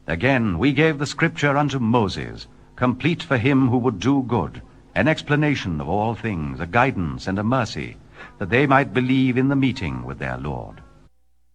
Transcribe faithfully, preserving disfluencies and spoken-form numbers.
Again, we gave the Scripture unto Moses, complete for him who would do good, an explanation of all things, a guidance and a mercy, that they might believe in the meeting with their Lord.